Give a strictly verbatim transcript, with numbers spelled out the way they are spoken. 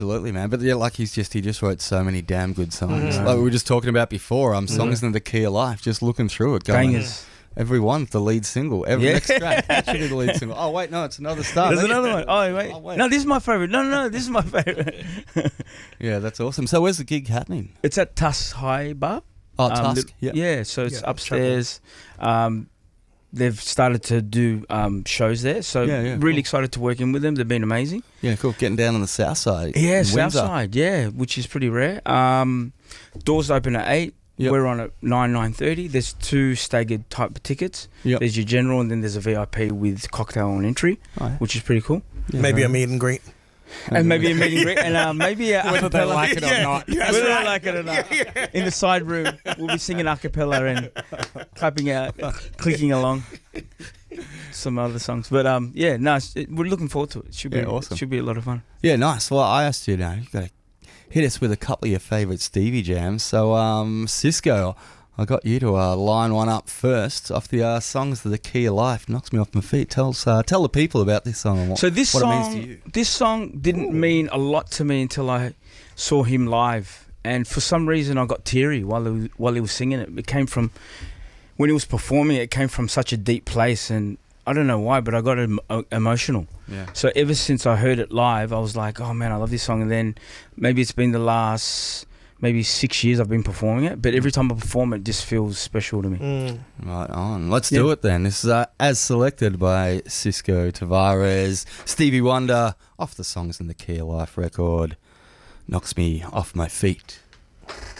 Absolutely, man. But yeah, like he's just he just wrote so many damn good songs. Mm. Like we were just talking about before, um, songs Mm. in the key of life. Just looking through it, going Bangers. every one, the lead single, every Yeah. next track, literally the lead single. Oh wait, no, it's another star. There's another one. Oh wait. Oh, wait. No, this is my favorite. No, no, no, this is my favorite. Yeah, that's awesome. So where's the gig happening? It's at Tusk High Bar. Oh, Um, Tusk. the- Yeah. Yeah, so it's Yeah, upstairs. Um, they've started to do um, shows there, so Yeah, yeah, really cool. excited to work in with them. They've been amazing. Yeah, cool. Getting down on the south side. Yeah, in South Windsor. Side, yeah, which is pretty rare. Um, doors open at eight. Yep. We're on at nine, nine thirty. There's two staggered type of tickets. Yep. There's your general, and then there's a V I P with cocktail on entry, Oh, yeah. which is pretty cool. Yeah, Maybe right. a meet and greet. And maybe a meet and greet, and uh, maybe a Whether they acapella. like it or not. Whether they like it or not. In the side room, we'll be singing a cappella and clapping out, clicking along. Some other songs, but um, yeah, no, it's- it, we're looking forward to it. Should be Yeah, awesome. Should be a lot of fun. Yeah, nice. Well, I asked you now. You got to hit us with a couple of your favourite Stevie jams. So, um, Cisco, I got you to uh, line one up first off the uh, songs of the Key of Life. Knocks me off my feet. Tell us, uh, tell the people about this song and what, So this what song, it means to you. this song didn't mean a lot to me until I saw him live, and for some reason I got teary while he, while he was singing it. It came from when he was performing. It came from such a deep place, and I don't know why, but I got em- uh, emotional. Yeah. So ever since I heard it live, I was like, oh man, I love this song. And then maybe it's been the last maybe six years I've been performing it, but every time I perform it, just feels special to me. Mm. Right on. Let's do Yeah. it then. This is uh, as selected by Cisco Tavares, Stevie Wonder, off the Songs in the Key of Life record. Knocks me off my feet.